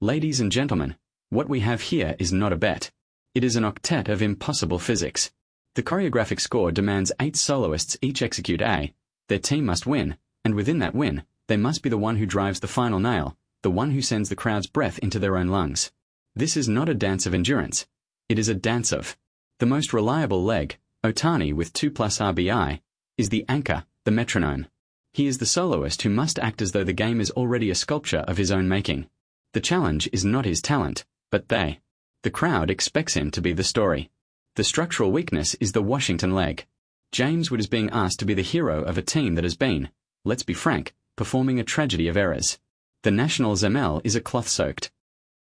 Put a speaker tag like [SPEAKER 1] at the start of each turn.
[SPEAKER 1] Ladies and gentlemen, what we have here is not a bet. It is an octet of impossible physics. The choreographic score demands 8 soloists each execute A. Their team must win, and within that win, they must be the one who drives the final nail, the one who sends the crowd's breath into their own lungs. This is not a dance of endurance. It is a dance of. The most reliable leg, Otani with 2+ RBI, is the anchor, the metronome. He is the soloist who must act as though the game is already a sculpture of his own making. The challenge is not his talent, but they. The crowd expects him to be the story. The structural weakness is the Washington leg. James Wood is being asked to be the hero of a team that has been, let's be frank, performing a tragedy of errors. The Nationals ML is a cloth-soaked.